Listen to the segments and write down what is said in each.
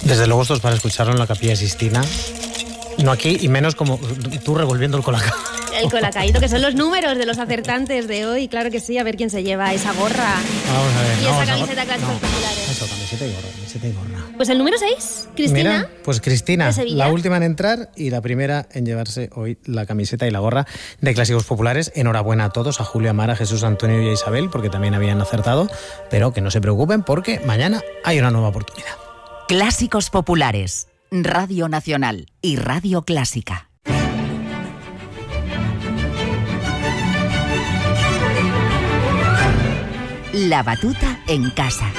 Desde luego esto es para escucharlo en la Capilla Sixtina. No aquí, y menos como tú revolviendo el colacao. El colacaíto, que son los números de los acertantes de hoy. Claro que sí, a ver quién se lleva esa gorra. Vamos a ver. Y esa camiseta Clásicos Populares. Eso, camiseta y gorra. Pues el número 6, Cristina. Mira, pues Cristina, de Sevilla. la última en entrar y la primera en llevarse hoy la camiseta y la gorra de Clásicos Populares. Enhorabuena a todos, a Julio, a Mara, a Jesús, a Antonio y a Isabel, porque también habían acertado, pero que no se preocupen porque mañana hay una nueva oportunidad. Clásicos Populares, Radio Nacional y Radio Clásica. La batuta en casa.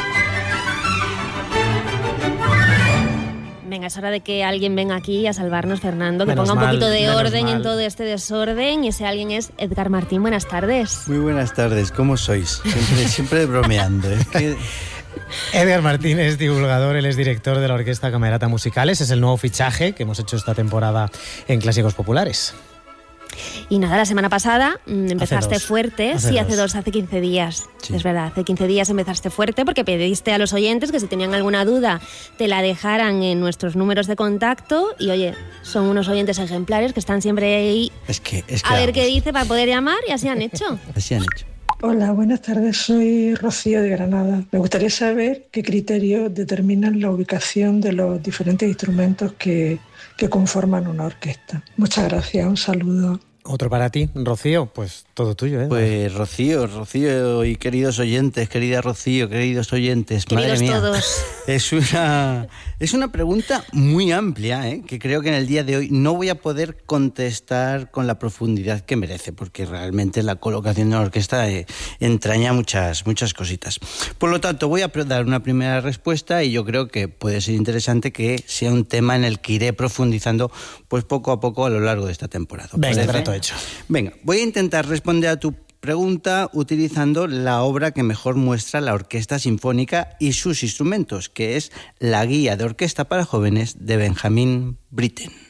Venga, es hora de que alguien venga aquí a salvarnos, Fernando, que Menos ponga un mal, poquito de menos orden mal. en todo este desorden. Y ese alguien es Edgar Martín. Buenas tardes. Muy buenas tardes, ¿cómo sois? Siempre bromeando. Es que... Edgar Martín es divulgador, él es director de la Orquesta Camerata Musicales, es el nuevo fichaje que hemos hecho esta temporada en Clásicos Populares. Y nada, la semana pasada empezaste fuerte. Hace 15 días. Sí. Es verdad, hace 15 días empezaste fuerte porque pediste a los oyentes que si tenían alguna duda te la dejaran en nuestros números de contacto. Y oye, son unos oyentes ejemplares que están siempre ahí Es que a ver qué dice para poder llamar, y así han hecho. Así han hecho. Hola, buenas tardes. Soy Rocío de Granada. Me gustaría saber qué criterios determinan la ubicación de los diferentes instrumentos que conforman una orquesta. Muchas gracias. Un saludo. Otro para ti, Rocío, pues todo tuyo, ¿eh? Pues Rocío y queridos oyentes, querida Rocío, queridos oyentes, Queridos madre mía. todos. Es una pregunta muy amplia, que creo que en el día de hoy no voy a poder contestar con la profundidad que merece, porque realmente la colocación de una orquesta entraña muchas cositas. Por lo tanto, voy a dar una primera respuesta y yo creo que puede ser interesante que sea un tema en el que iré profundizando pues poco a poco a lo largo de esta temporada. Venga, trato hecho. Venga, voy a intentar responder a tu pregunta utilizando la obra que mejor muestra la orquesta sinfónica y sus instrumentos, que es La Guía de Orquesta para Jóvenes de Benjamin Britten.